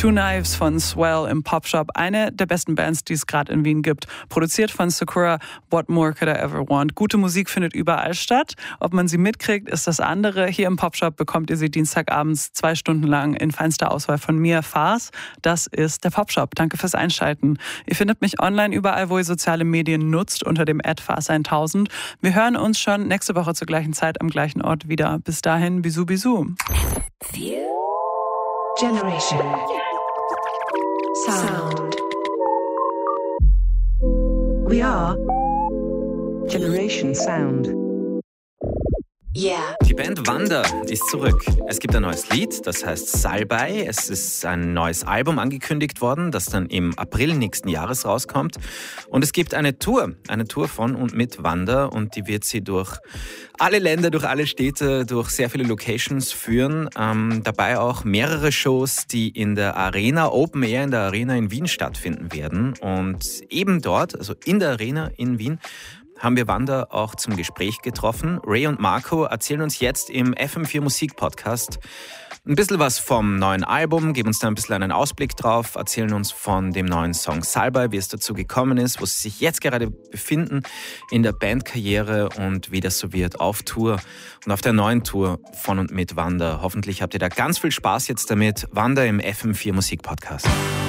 Two Knives von Swell im Popshop, eine der besten Bands, die es gerade in Wien gibt. Produziert von Sakura, What More Could I Ever Want. Gute Musik findet überall statt. Ob man sie mitkriegt, ist das andere. Hier im Popshop bekommt ihr sie Dienstagabends 2 Stunden lang in feinster Auswahl von mir, Fars. Das ist der Popshop. Danke fürs Einschalten. Ihr findet mich online überall, wo ihr soziale Medien nutzt, unter dem @Fars1000. Wir hören uns schon nächste Woche zur gleichen Zeit am gleichen Ort wieder. Bis dahin, bisou, bisou. Generation Sound. We are Generation Sound. Yeah. Die Band Wanda ist zurück. Es gibt ein neues Lied, das heißt Salbei. Es ist ein neues Album angekündigt worden, das dann im April nächsten Jahres rauskommt. Und es gibt eine Tour von und mit Wanda, und die wird sie durch alle Länder, durch alle Städte, durch sehr viele Locations führen. Dabei auch mehrere Shows, die in der Arena, Open Air in der Arena in Wien stattfinden werden. Und eben dort, also in der Arena in Wien, haben wir Wanda auch zum Gespräch getroffen. Ray und Marco erzählen uns jetzt im FM4 Musik Podcast ein bisschen was vom neuen Album, geben uns da ein bisschen einen Ausblick drauf, erzählen uns von dem neuen Song Salbei, wie es dazu gekommen ist, wo sie sich jetzt gerade befinden in der Bandkarriere und wie das so wird auf Tour und auf der neuen Tour von und mit Wanda. Hoffentlich habt ihr da ganz viel Spaß jetzt damit. Wanda im FM4 Musik Podcast.